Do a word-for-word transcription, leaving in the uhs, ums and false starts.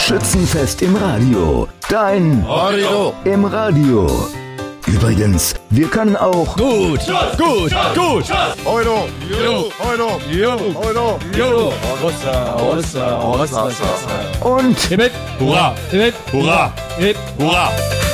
Schützenfest im Radio. Dein Radio im Radio. Übrigens, wir können auch gut, gut, gut. Euro, Euro, Euro, Euro, Euro, Euro. Rossa, Rossa, Rossa, Rossa. und Hip, hip, hurra, hip, hurra, hip, hurra.